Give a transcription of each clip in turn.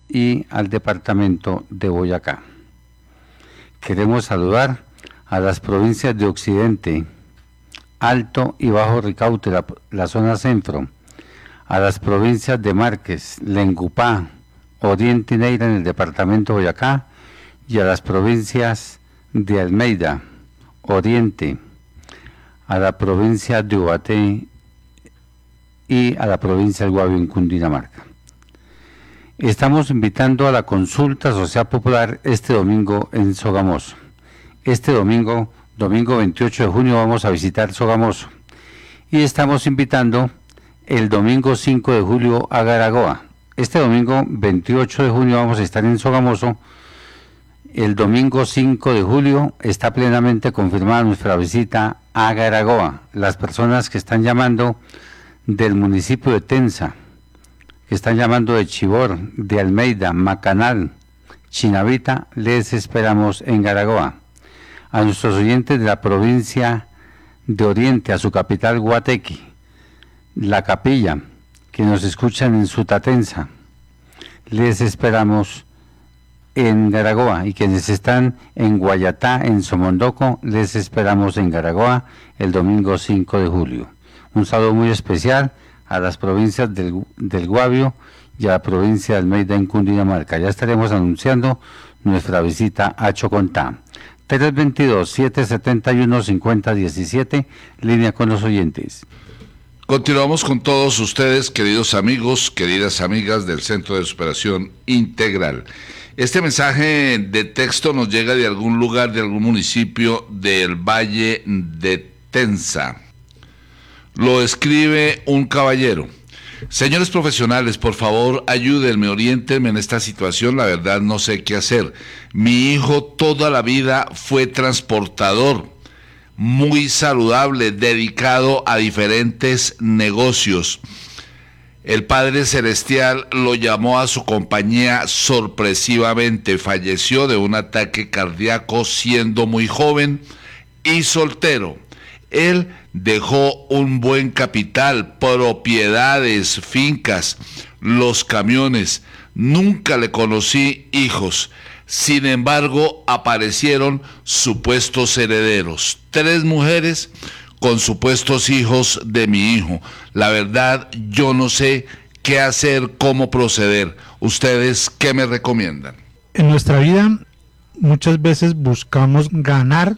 y al departamento de Boyacá. Queremos saludar a las provincias de Occidente, Alto y Bajo Ricaute, la zona centro, a las provincias de Márquez, Lengupá, Oriente y Neira en el departamento de Boyacá, y a las provincias de Almeida, Oriente, a la provincia de Ubaté y a la provincia del Guavio en Cundinamarca. Estamos invitando a la consulta social popular este domingo en Sogamoso. Este domingo 28 de junio, vamos a visitar Sogamoso. Y estamos invitando el domingo 5 de julio a Garagoa. Este domingo 28 de junio vamos a estar en Sogamoso. El domingo 5 de julio está plenamente confirmada nuestra visita a Garagoa. Las personas que están llamando del municipio de Tensa, que están llamando de Chibor, de Almeida, Macanal, Chinavita, les esperamos en Garagoa. A nuestros oyentes de la provincia de Oriente, a su capital Guateque, La Capilla, que nos escuchan en Sutatensa, les esperamos en Garagoa, y quienes están en Guayatá, en Somondoco, les esperamos en Garagoa el domingo 5 de julio. Un saludo muy especial a las provincias del Guavio y a la provincia de Almeida en Cundinamarca. Ya estaremos anunciando nuestra visita a Chocontá. 322-771-5017, línea con los oyentes. Continuamos con todos ustedes, queridos amigos, queridas amigas del Centro de Superación Integral. Este mensaje de texto nos llega de algún lugar, de algún municipio del Valle de Tensa. Lo escribe un caballero. Señores profesionales, por favor, ayúdenme, oriéntenme en esta situación, la verdad no sé qué hacer. Mi hijo toda la vida fue transportador, muy saludable, dedicado a diferentes negocios. El Padre Celestial lo llamó a su compañía sorpresivamente. Falleció de un ataque cardíaco siendo muy joven y soltero. Él dejó un buen capital, propiedades, fincas, los camiones. Nunca le conocí hijos. Sin embargo, aparecieron supuestos herederos. 3 mujeres con supuestos hijos de mi hijo. La verdad, yo no sé qué hacer, cómo proceder. ¿Ustedes qué me recomiendan? En nuestra vida, muchas veces buscamos ganar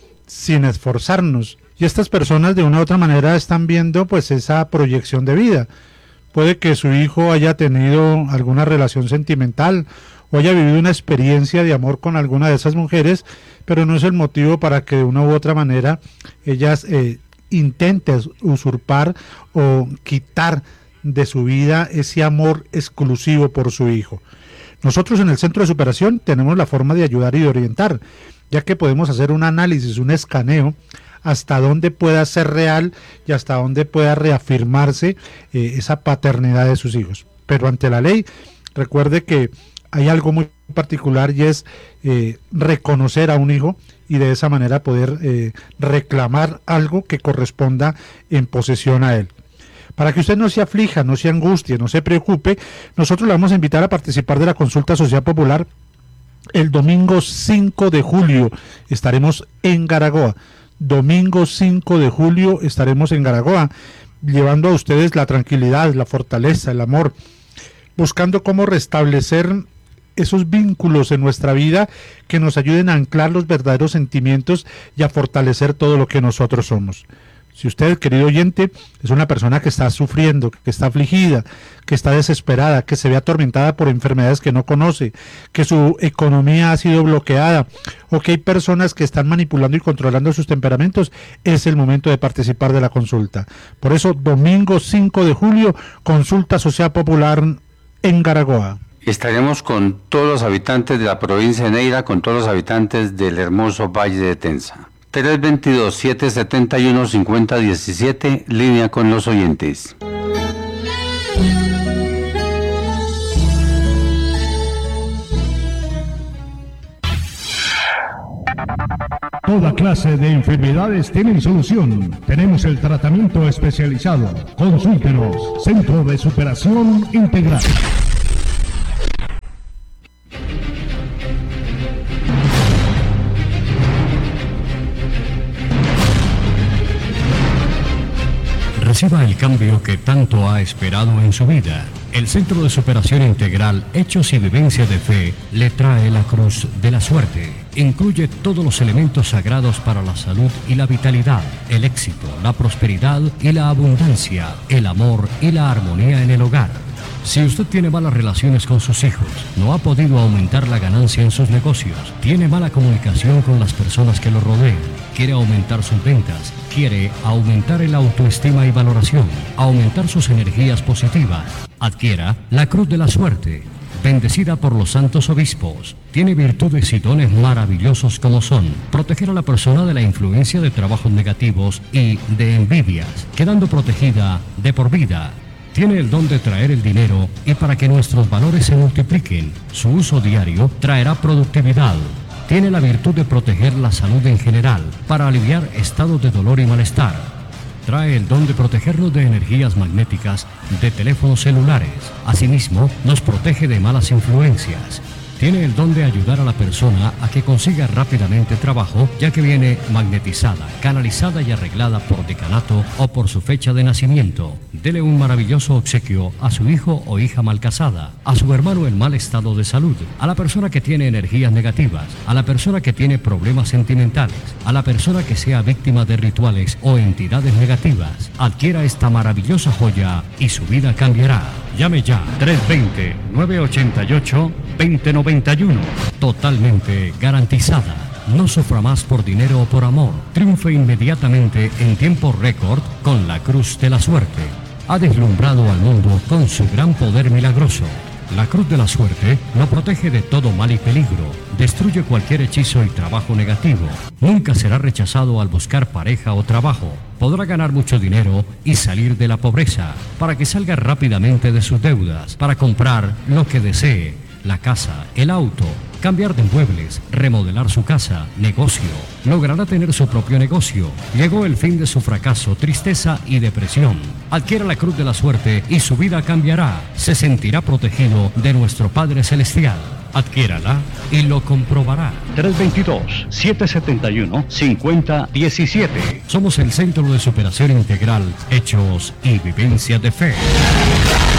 sin esforzarnos. Y estas personas de una u otra manera están viendo pues esa proyección de vida. Puede que su hijo haya tenido alguna relación sentimental o haya vivido una experiencia de amor con alguna de esas mujeres, pero no es el motivo para que de una u otra manera ellas intenten usurpar o quitar de su vida ese amor exclusivo por su hijo. Nosotros en el Centro de Superación tenemos la forma de ayudar y de orientar, ya que podemos hacer un análisis, un escaneo, hasta dónde pueda ser real y hasta dónde pueda reafirmarse esa paternidad de sus hijos. Pero ante la ley, recuerde que hay algo muy particular y es reconocer a un hijo y de esa manera poder reclamar algo que corresponda en posesión a él. Para que usted no se aflija, no se angustie, no se preocupe, nosotros le vamos a invitar a participar de la consulta social popular el domingo 5 de julio. Estaremos en Garagoa. Domingo 5 de julio estaremos en Garagoa, llevando a ustedes la tranquilidad, la fortaleza, el amor, buscando cómo restablecer esos vínculos en nuestra vida que nos ayuden a anclar los verdaderos sentimientos y a fortalecer todo lo que nosotros somos. Si usted, querido oyente, es una persona que está sufriendo, que está afligida, que está desesperada, que se ve atormentada por enfermedades que no conoce, que su economía ha sido bloqueada, o que hay personas que están manipulando y controlando sus temperamentos, es el momento de participar de la consulta. Por eso, domingo 5 de julio, consulta social popular en Garagoa. Estaremos con todos los habitantes de la provincia de Neira, con todos los habitantes del hermoso Valle de Tensa. 322-771-5017, línea con los oyentes. Toda clase de enfermedades tienen solución. Tenemos el tratamiento especializado. Consúltenos. Centro de Superación Integral. Reciba el cambio que tanto ha esperado en su vida. El Centro de Superación Integral Hechos y Vivencia de Fe le trae la Cruz de la Suerte. Incluye todos los elementos sagrados para la salud y la vitalidad, el éxito, la prosperidad y la abundancia, el amor y la armonía en el hogar. Si usted tiene malas relaciones con sus hijos, no ha podido aumentar la ganancia en sus negocios, tiene mala comunicación con las personas que lo rodean, quiere aumentar sus ventas, quiere aumentar el autoestima y valoración, aumentar sus energías positivas, adquiera la Cruz de la Suerte, bendecida por los santos obispos. Tiene virtudes y dones maravillosos como son proteger a la persona de la influencia de trabajos negativos y de envidias, quedando protegida de por vida. Tiene el don de traer el dinero y para que nuestros valores se multipliquen, su uso diario traerá productividad. Tiene la virtud de proteger la salud en general, para aliviar estados de dolor y malestar. Trae el don de protegernos de energías magnéticas de teléfonos celulares. Asimismo, nos protege de malas influencias. Tiene el don de ayudar a la persona a que consiga rápidamente trabajo, ya que viene magnetizada, canalizada y arreglada por decanato o por su fecha de nacimiento. Dele un maravilloso obsequio a su hijo o hija mal casada, a su hermano en mal estado de salud, a la persona que tiene energías negativas, a la persona que tiene problemas sentimentales, a la persona que sea víctima de rituales o entidades negativas. Adquiera esta maravillosa joya y su vida cambiará. Llame ya, 320-988-2091. Totalmente garantizada. No sufra más por dinero o por amor. Triunfe inmediatamente en tiempo récord con la Cruz de la Suerte. Ha deslumbrado al mundo con su gran poder milagroso. La Cruz de la Suerte lo protege de todo mal y peligro. Destruye cualquier hechizo y trabajo negativo. Nunca será rechazado al buscar pareja o trabajo. Podrá ganar mucho dinero y salir de la pobreza, para que salga rápidamente de sus deudas, para comprar lo que desee, la casa, el auto, cambiar de muebles, remodelar su casa, negocio. Logrará tener su propio negocio. Llegó el fin de su fracaso, tristeza y depresión. Adquiera la Cruz de la Suerte y su vida cambiará. Se sentirá protegido de nuestro Padre Celestial. Adquiérala y lo comprobará. 322-771-5017. Somos el Centro de Superación Integral, Hechos y Vivencia de Fe.